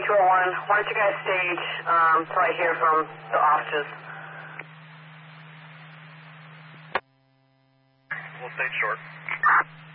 201, why don't you guys stage till I hear from the officers? We'll stay short.